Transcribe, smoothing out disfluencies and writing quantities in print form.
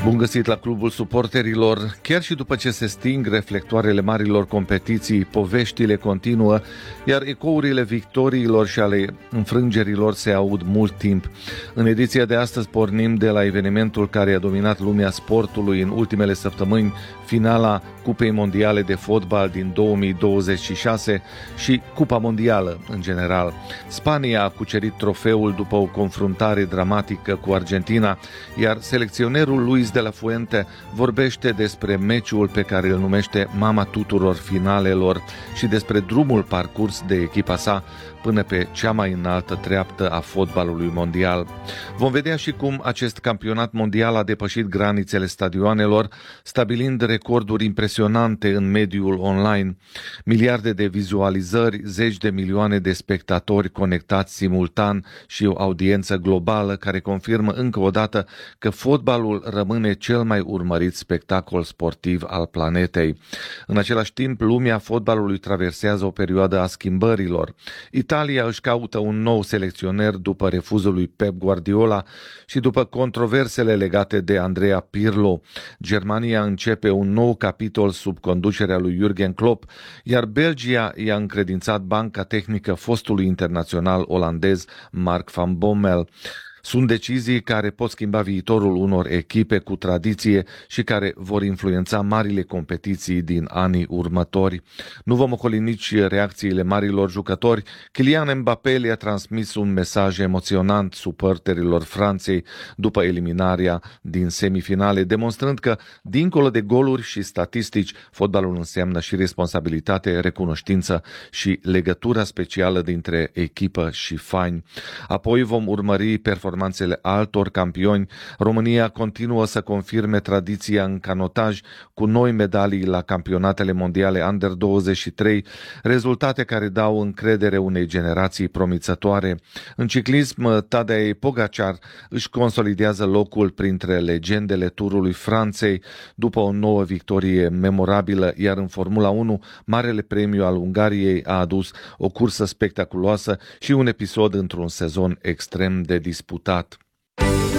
Bun găsit la Clubul Suporterilor. Chiar și după ce se sting reflectoarele marilor competiții, poveștile continuă, iar ecourile victoriilor și ale înfrângerilor se aud mult timp. În ediția de astăzi pornim de la evenimentul care a dominat lumea sportului în ultimele săptămâni, finala Cupei Mondiale de Fotbal din 2026 și Cupa Mondială în general. Spania a cucerit trofeul după o confruntare dramatică cu Argentina, iar selecționerul Luis de la Fuente vorbește despre meciul pe care îl numește mama tuturor finalelor și despre drumul parcurs de echipa sa până pe cea mai înaltă treaptă a fotbalului mondial. Vom vedea și cum acest campionat mondial a depășit granițele stadioanelor, stabilind recorduri impresionante în mediul online. Miliarde de vizualizări, zeci de milioane de spectatori conectați simultan și o audiență globală care confirmă încă o dată că fotbalul rămâne cel mai urmărit spectacol sportiv al planetei. În același timp, lumea fotbalului traversează o perioadă a schimbărilor. Italia își caută un nou selecționer după refuzul lui Pep Guardiola și după controversele legate de Andrea Pirlo. Germania începe un nou capitol sub conducerea lui Jürgen Klopp, iar Belgia i-a încredințat banca tehnică fostului internațional olandez Mark van Bommel. Sunt decizii care pot schimba viitorul unor echipe cu tradiție și care vor influența marile competiții din anii următori. Nu vom ocoli nici reacțiile marilor jucători. Kylian Mbappé le-a transmis un mesaj emoționant suporterilor Franței după eliminarea din semifinale, demonstrând că, dincolo de goluri și statistici, fotbalul înseamnă și responsabilitate, recunoștință și legătura specială dintre echipă și fani. Apoi vom urmări performanțele altor campioni. România continuă să confirme tradiția în canotaj cu noi medalii la campionatele mondiale Under 23, rezultate care dau încredere unei generații promițătoare. În ciclism, Tadej Pogacar își consolidează locul printre legendele Turului Franței după o nouă victorie memorabilă, iar în Formula 1, Marele Premiu al Ungariei a adus o cursă spectaculoasă și un episod într-un sezon extrem de disputat.